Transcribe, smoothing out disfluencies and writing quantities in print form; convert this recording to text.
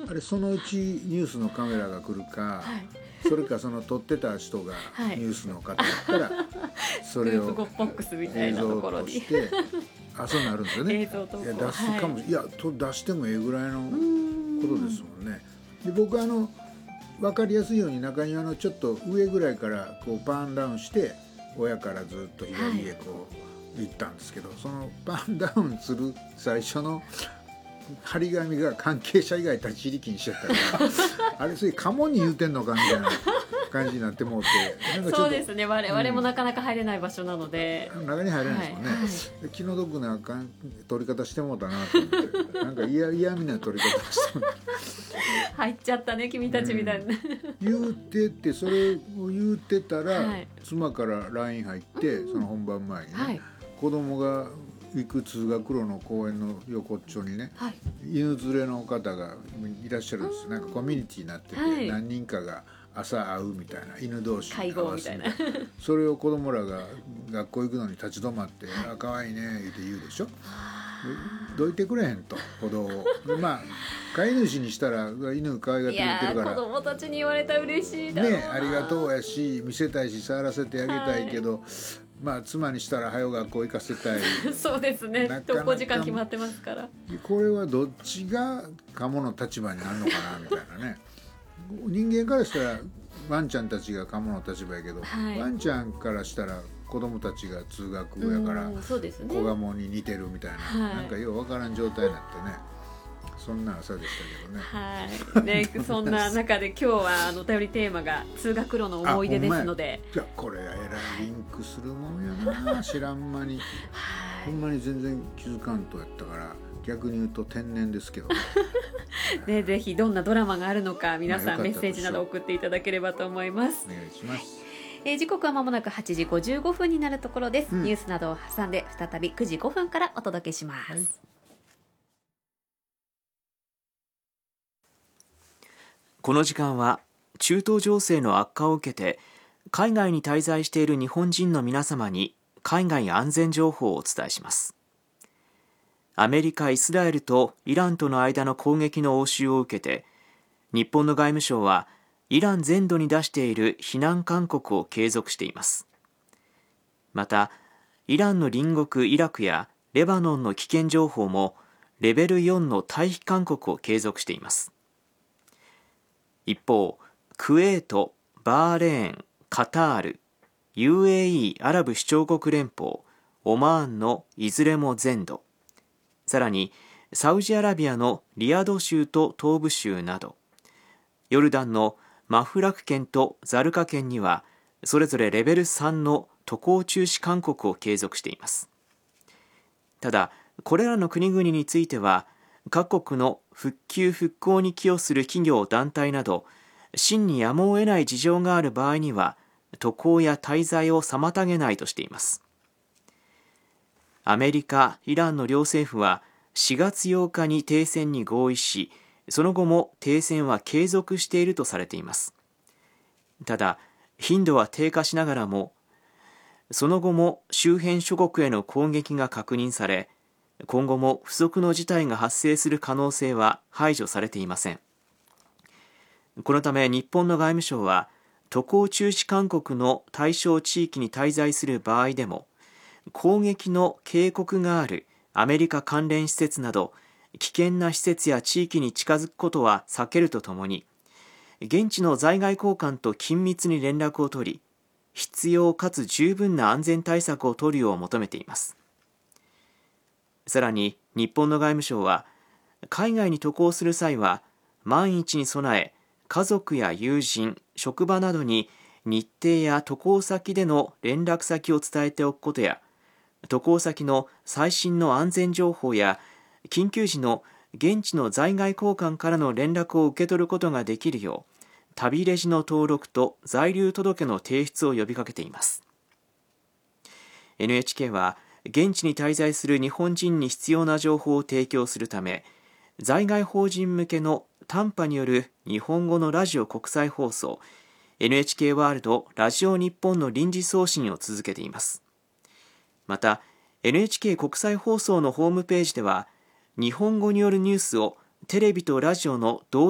あれそのうちニュースのカメラが来るか、それかその撮ってた人がニュースの方だったら、それをグループボックスみたいなところに映像としてそうなるんですよね。 映像投稿出すかも、いや出してもええぐらいのことですもんね。で僕分かりやすいように中庭のちょっと上ぐらいからこうパンダウンして親からずっと左へこう行ったんですけど、そのパンダウンする最初の張り紙が関係者以外立ち入り禁止しちゃったからあれそれカモに言うてんのかみたいな感じになってもうて、なんかちょっとそうですね、我々もなかなか入れない場所なので、 中に入れないですもんね、で気の毒な取り方してもうたなと思ってなんか嫌味な取り方しても入っちゃったね君たちみたいな、 言うてってそれを言うてたら、妻から LINE 入って、その本番前にね、子供が行く通学路の公園の横っちょにね、犬連れの方がいらっしゃるんです。なんかコミュニティになってて、何人かが朝会うみたいな、犬同士会合みたいなそれを子供らが学校行くのに立ち止まって「可愛いね」って言うでしょ。どいてくれへんと歩道を飼い主にしたら犬可愛がってくれてるから、 子供たちに言われたら嬉しいだろうな、 ありがとうやし見せたいし触らせてあげたいけど、妻にしたら早う学校行かせたいそうですね、登校時間決まってますから、 これはどっちがカモの立場になるのかなみたいなね人間からしたらワンちゃんたちがカモの立場やけど、ワンちゃんからしたら子供たちが通学やから子ガモに似てるみたいな、なんかようわからん状態になってね、そんな朝でしたけどね。 そんな中で今日はお便りテーマが通学路の思い出ですので、 いやこれえらいリンクするもんやな知らん間にほんまに全然気づかんとやったから逆に言うと天然ですけどね、ぜひどんなドラマがあるのか皆さんメッセージなど送っていただければと思います。 お願いします。 時刻は間もなく8時55分になるところです、ニュースなどを挟んで再び9時5分からお届けします、 この時間は中東情勢の悪化を受けて海外に滞在している日本人の皆様に海外安全情報をお伝えします。アメリカ、イスラエルとイランとの間の攻撃の応酬を受けて日本の外務省はイラン全土に出している非難勧告を継続しています。またイランの隣国イラクやレバノンの危険情報もレベル4の退避勧告を継続しています。一方、クウェート、バーレーン、カタール、UAE アラブ首長国連邦、オマーンのいずれも全土、さらにサウジアラビアのリヤド州と東部州など、ヨルダンのマフラク県とザルカ県にはそれぞれレベル3の渡航中止勧告を継続しています。ただ、これらの国々については各国の復旧復興に寄与する企業団体など真にやむを得ない事情がある場合には渡航や滞在を妨げないとしています。アメリカ、イランの両政府は4月8日に停戦に合意し、その後も停戦は継続しているとされています。ただ、頻度は低下しながらも、その後も周辺諸国への攻撃が確認され、今後も不測の事態が発生する可能性は排除されていません。このため日本の外務省は、渡航中止勧告の対象地域に滞在する場合でも、攻撃の警告があるアメリカ関連施設など危険な施設や地域に近づくことは避けるとともに、現地の在外公館と緊密に連絡を取り、必要かつ十分な安全対策を取るよう求めています。さらに日本の外務省は、海外に渡航する際は万一に備え、家族や友人、職場などに日程や渡航先での連絡先を伝えておくことや、渡航先の最新の安全情報や緊急時の現地の在外公館からの連絡を受け取ることができるよう、旅レジの登録と在留届の提出を呼びかけています。 NHK は現地に滞在する日本人に必要な情報を提供するため、在外邦人向けの短波による日本語のラジオ国際放送 NHK ワールドラジオ日本の臨時送信を続けています。また NHK 国際放送のホームページでは、日本語によるニュースをテレビとラジオの同